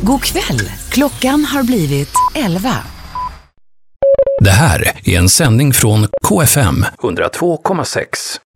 God kväll. Klockan har blivit 11. Det här är en sändning från KFM 102,6.